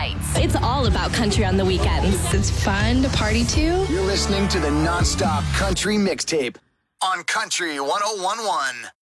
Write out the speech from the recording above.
nights. It's all about country on the weekends. It's fun to party to. You're listening to the Nonstop Country Mixtape on Country 101.1.